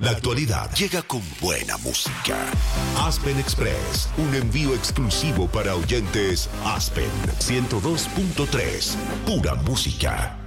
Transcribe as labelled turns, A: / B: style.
A: La actualidad llega con buena música. Aspen Express, un envío exclusivo para oyentes Aspen 102.3, pura música.